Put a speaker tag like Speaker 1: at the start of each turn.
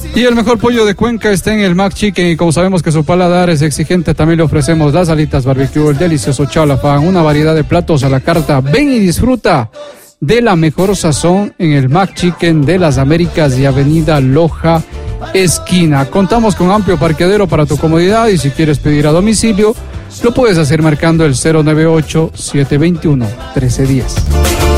Speaker 1: Y el mejor pollo de Cuenca está en el Mac Chicken, y como sabemos que su paladar es exigente, también le ofrecemos las alitas barbecue, el delicioso chalafán, una variedad de platos a la carta. Ven y disfruta de la mejor sazón en el Mac Chicken de las Américas y Avenida Loja esquina. Contamos con amplio parqueadero para tu comodidad, y si quieres pedir a domicilio, lo puedes hacer marcando el 098-721-1310.